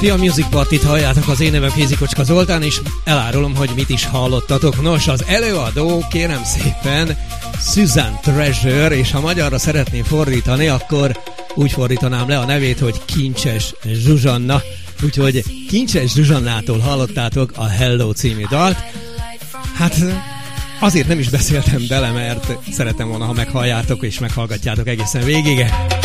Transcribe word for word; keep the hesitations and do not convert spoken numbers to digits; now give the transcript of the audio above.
esti a Music Party-t halljátok, az én nevem Kézikocska Zoltán, és elárulom, hogy mit is hallottatok. Nos, az előadó, kérem szépen, Susan Treasure, és ha magyarra szeretném fordítani, akkor úgy fordítanám le a nevét, hogy Kincses Zsuzsanna. Úgyhogy Kincses Zsuzsannától hallottátok a Hello című dalt. Hát azért nem is beszéltem bele, mert szeretem volna, ha meghalljátok és meghallgatjátok egészen végig.